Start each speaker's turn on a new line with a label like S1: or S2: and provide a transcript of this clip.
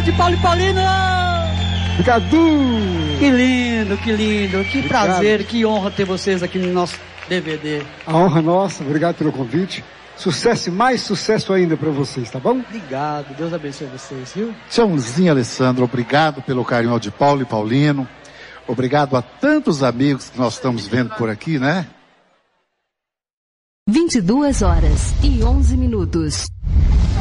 S1: De Paulo e Paulino!
S2: Cadu!
S1: Que lindo, que lindo, que prazer, que honra ter vocês aqui no nosso DVD.
S2: A honra é nossa, obrigado pelo convite. Sucesso e mais sucesso ainda para vocês, tá bom?
S1: Obrigado, Deus abençoe vocês, viu?
S3: Tchauzinho, Alessandro, obrigado pelo carinho de Paulo e Paulino. Obrigado a tantos amigos que nós estamos vendo por aqui, né?
S4: 22h11.